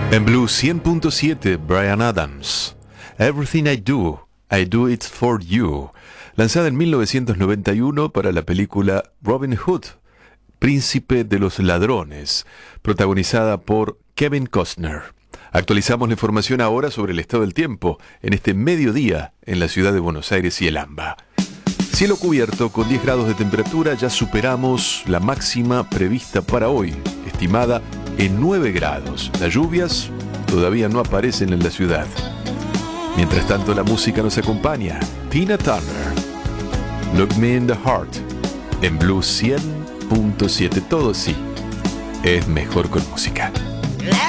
En Blues 100.7, Bryan Adams. Everything I do it for you. Lanzada en 1991 para la película Robin Hood, Príncipe de los Ladrones, protagonizada por Kevin Costner. Actualizamos la información ahora sobre el estado del tiempo en este mediodía en la ciudad de Buenos Aires y el AMBA. Cielo cubierto con 10 grados de temperatura, ya superamos la máxima prevista para hoy, estimada en 9 grados. Las lluvias todavía no aparecen en la ciudad. Mientras tanto, la música nos acompaña. Tina Turner, Look Me in the Heart, en Blues 100.7. Todo sí, es mejor con música.